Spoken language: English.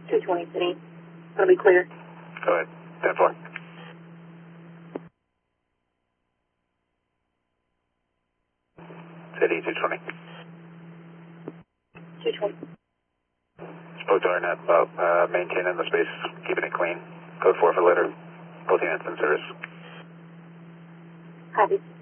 220 City. It'll be clear. Go ahead. 10-4. City 220. 220. Spoke to Arnett about maintaining the space, keeping it clean. Code 4 for later. Both units in service. Copy.